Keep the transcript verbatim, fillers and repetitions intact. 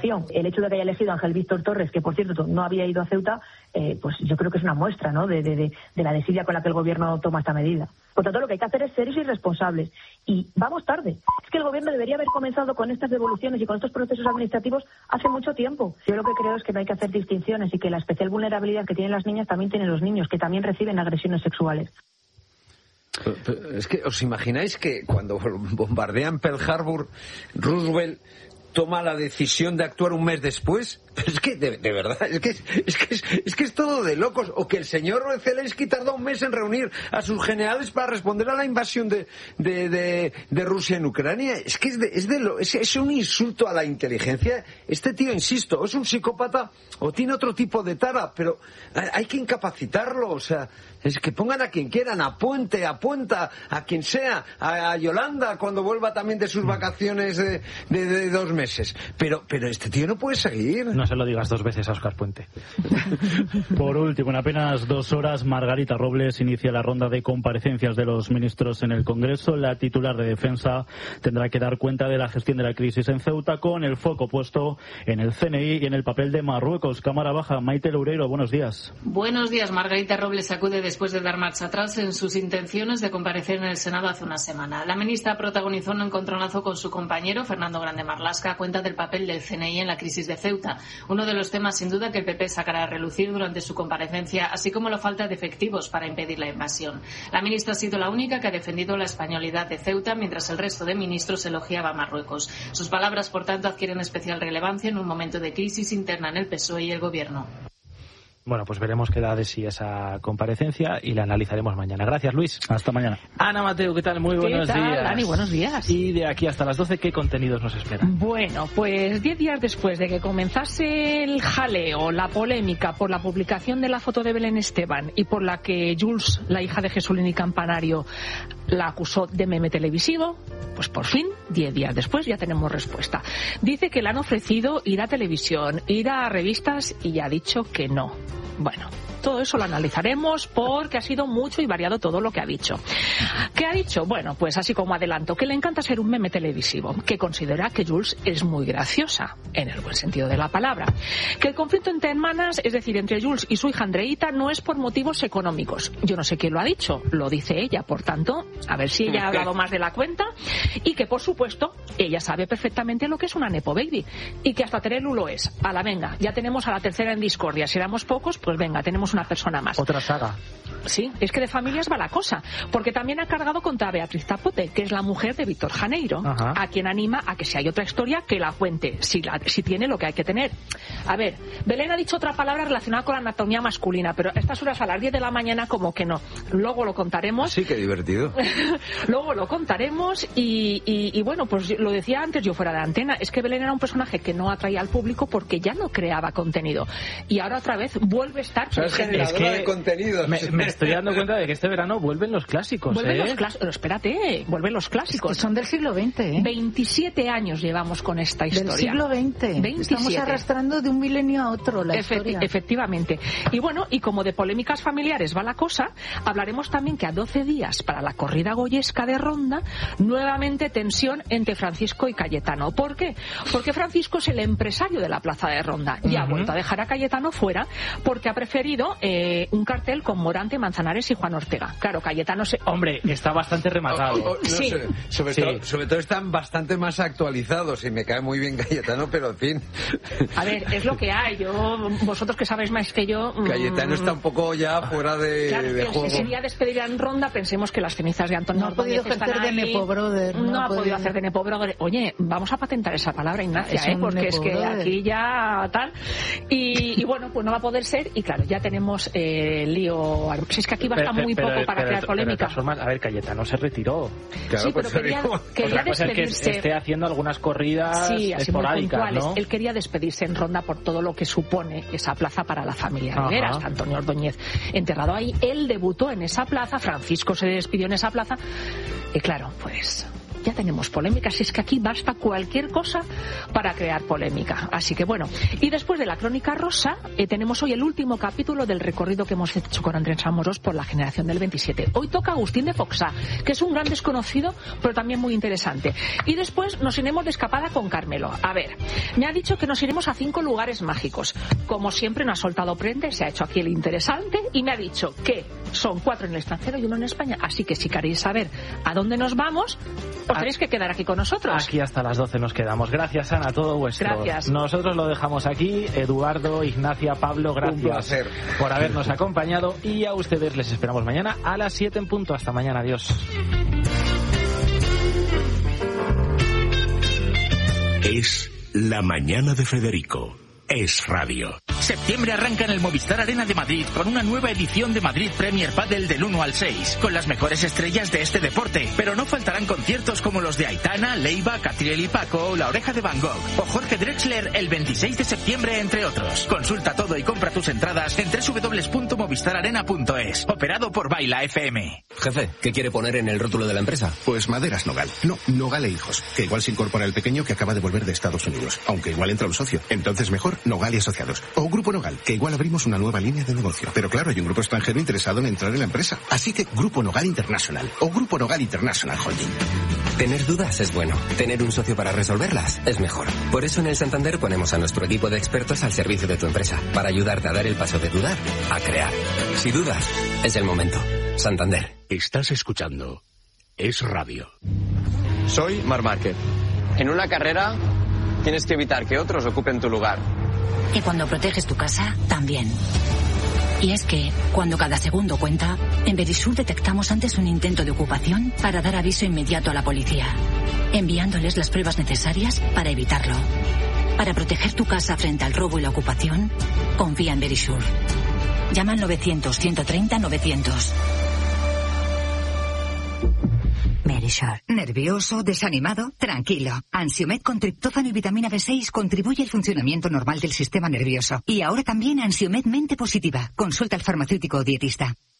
opción. El hecho de que haya elegido a Ángel Víctor Torres, que por cierto no había ido a Ceuta, eh, pues yo creo que es una muestra, ¿no?, de, de, de, de la desidia con la que el gobierno toma esta medida. Por tanto, lo que hay que hacer es serios y responsables. Y vamos tarde. Es que el gobierno debería haber comenzado con estas devoluciones y con estos procesos administrativos hace mucho tiempo. Yo lo que creo es que no hay que hacer distinciones y que la especial vulnerabilidad que tienen las niñas también tienen los niños, que también reciben agresiones sexuales. Es que, ¿os imagináis que cuando bombardean Pearl Harbor, Roosevelt toma la decisión de actuar un mes después? Es que, de, de verdad, es que es, que es, es que es todo de locos. O que el señor Zelensky tardó un mes en reunir a sus generales para responder a la invasión de, de, de, de Rusia en Ucrania. Es que es, de, es, de lo, es, es un insulto a la inteligencia. Este tío, insisto, o es un psicópata o tiene otro tipo de tara, pero hay que incapacitarlo. O sea, es que pongan a quien quieran, a Puente, a Puenta, a quien sea, a, a Yolanda cuando vuelva también de sus vacaciones de, de, de dos meses. Pero, pero este tío no puede seguir. No se lo digas dos veces a Óscar Puente. Por último, en apenas dos horas, Margarita Robles inicia la ronda de comparecencias de los ministros en el Congreso. La titular de Defensa tendrá que dar cuenta de la gestión de la crisis en Ceuta, con el foco puesto en el C N I y en el papel de Marruecos. Cámara Baja, Maite Loureiro, buenos días. Buenos días. Margarita Robles acude después de dar marcha atrás en sus intenciones de comparecer en el Senado hace una semana. La ministra protagonizó un encontronazo con su compañero, Fernando Grande Marlaska, a cuenta del papel del C N I en la crisis de Ceuta. Uno de los temas, sin duda, que el P P sacará a relucir durante su comparecencia, así como la falta de efectivos para impedir la invasión. La ministra ha sido la única que ha defendido la españolidad de Ceuta, mientras el resto de ministros elogiaba a Marruecos. Sus palabras, por tanto, adquieren especial relevancia en un momento de crisis interna en el P S O E y el Gobierno. Bueno, pues veremos qué da de sí esa comparecencia y la analizaremos mañana. Gracias, Luis. Hasta mañana. Ana Mateo, ¿qué tal? Muy buenos ¿Qué tal, días. Dani? Buenos días. Y de aquí hasta las doce, ¿qué contenidos nos esperan? Bueno, pues diez días después de que comenzase el jaleo, la polémica por la publicación de la foto de Belén Esteban y por la que Jules, la hija de Jesulín y Campanario, la acusó de meme televisivo, pues por fin, diez días después, ya tenemos respuesta. Dice que le han ofrecido ir a televisión, ir a revistas y ya ha dicho que no. Bueno, todo eso lo analizaremos porque ha sido mucho y variado todo lo que ha dicho. ¿Qué ha dicho? Bueno, pues así como adelanto, que le encanta ser un meme televisivo, que considera que Jules es muy graciosa, en el buen sentido de la palabra, que el conflicto entre hermanas, es decir, entre Jules y su hija Andreita, no es por motivos económicos. Yo no sé quién lo ha dicho, lo dice ella, por tanto, a ver si ella ha hablado más de la cuenta, y que, por supuesto, ella sabe perfectamente lo que es una nepo baby, y que hasta Terelu lo es. A la venga, ya tenemos a la tercera en discordia, si éramos pocos, pues venga, tenemos una persona más. Otra saga. Sí, es que de familias va la cosa, porque también ha cargado contra Beatriz Zapote, que es la mujer de Víctor Janeiro, Ajá. a quien anima a que si hay otra historia, que la cuente, si, la, si tiene lo que hay que tener. A ver, Belén ha dicho otra palabra relacionada con la anatomía masculina, pero a estas horas a las diez de la mañana como que no. Luego lo contaremos. Sí, qué divertido. Luego lo contaremos y, y, y bueno, pues lo decía antes yo fuera de antena, es que Belén era un personaje que no atraía al público porque ya no creaba contenido. Y ahora otra vez vuelve a estar... O sea, es generadora de contenidos. Me, me estoy dando cuenta de que este verano vuelven los clásicos. Vuelven ¿eh? los clásicos. Espérate, vuelven los clásicos. Es que son del siglo veinte, ¿eh? veintisiete años llevamos con esta historia. Del siglo veinte. veintisiete. Estamos arrastrando de un milenio a otro la Efecti- historia. Efectivamente. Y bueno, y como de polémicas familiares va la cosa, hablaremos también que a doce días para la corrida goyesca de Ronda, nuevamente tensión entre Francisco y Cayetano. ¿Por qué? Porque Francisco es el empresario de la plaza de Ronda y uh-huh. ha vuelto a dejar a Cayetano fuera porque ha preferido eh, un cartel con Morante, Manzanares y Juan Ortega. Claro, Cayetano se... Hombre, está bastante rematado. Oh, oh, no sí. sé. Sobre, sí. todo, sobre todo están bastante más actualizados y me cae muy bien Cayetano, pero en fin. A ver, es lo que hay. Yo, vosotros que sabéis más que yo... Cayetano mmm, está un poco ya fuera de, claro, de juego. Si sería despedir en Ronda, pensemos que las cenizas de Antonio no ha podido hacer de Nepo Brother. No, no ha podido... podido hacer de Nepo Brother. Oye, vamos a patentar esa palabra, Ignacia, es ¿eh? porque es que brother. aquí ya tal. Y, y bueno, pues no va a poder ser. Y claro, ya tenemos eh, lío. Si es que aquí basta muy pero, poco pero, para pero, crear polémica. Pero formas, a ver, Cayetano se retiró. Claro, sí, pero pues quería, quería Otra cosa despedirse. Es que esté haciendo algunas corridas sí, así esporádicas, muy puntuales. ¿no? Él quería despedirse en Ronda por todo lo que supone esa plaza para la familia Rivera. Está Antonio Ordóñez enterrado ahí. Él debutó en esa plaza, Francisco se despidió en esa plaza. Y claro, pues... ya tenemos polémica, si es que aquí basta cualquier cosa para crear polémica. Así que bueno, y después de la crónica rosa, eh, tenemos hoy el último capítulo del recorrido que hemos hecho con Andrés Amorós por la generación del veintisiete. Hoy toca Agustín de Foxá, que es un gran desconocido, pero también muy interesante. Y después nos iremos de escapada con Carmelo. A ver, me ha dicho que nos iremos a cinco lugares mágicos. Como siempre, no ha soltado prenda, se ha hecho aquí el interesante y me ha dicho que son cuatro en el extranjero y uno en España. Así que si queréis saber a dónde nos vamos, os tenéis que quedar aquí con nosotros. Aquí hasta las doce nos quedamos. Gracias, Ana, todo vuestro. Gracias. Nosotros lo dejamos aquí. Eduardo, Ignacia, Pablo, gracias por habernos acompañado y a ustedes les esperamos mañana a las siete en punto. Hasta mañana. Adiós. Es la mañana de Federico. Es radio. Septiembre arranca en el Movistar Arena de Madrid con una nueva edición de Madrid Premier Padel del uno al seis, con las mejores estrellas de este deporte. Pero no faltarán conciertos como los de Aitana, Leiva, Catriel y Paco, o La Oreja de Van Gogh o Jorge Drexler el veintiséis de septiembre, entre otros. Consulta todo y compra tus entradas en doble u doble u doble u punto movistar arena punto es. Operado por Baila F M. Jefe, ¿qué quiere poner en el rótulo de la empresa? Pues Maderas Nogal. No, Nogal e Hijos. Que igual se incorpora el pequeño que acaba de volver de Estados Unidos. Aunque igual entra un socio. Entonces mejor Nogal y Asociados. O Grupo Nogal, que igual abrimos una nueva línea de negocio. Pero claro, hay un grupo extranjero interesado en entrar en la empresa. Así que Grupo Nogal International o Grupo Nogal International Holding. Tener dudas es bueno. Tener un socio para resolverlas es mejor. Por eso en el Santander ponemos a nuestro equipo de expertos al servicio de tu empresa. Para ayudarte a dar el paso de dudar a crear. Si dudas, es el momento. Santander. Estás escuchando Es Radio. Soy Marc Márquez. En una carrera tienes que evitar que otros ocupen tu lugar. Y cuando proteges tu casa, también. Y es que, cuando cada segundo cuenta, en Verisur detectamos antes un intento de ocupación para dar aviso inmediato a la policía, enviándoles las pruebas necesarias para evitarlo. Para proteger tu casa frente al robo y la ocupación, confía en Verisur. Llama al novecientos, ciento treinta, novecientos. Verisur. ¿Nervioso? ¿Desanimado? Tranquilo. Ansiomed con triptófano y vitamina B seis contribuye al funcionamiento normal del sistema nervioso. Y ahora también Ansiomed Mente Positiva. Consulta al farmacéutico o dietista.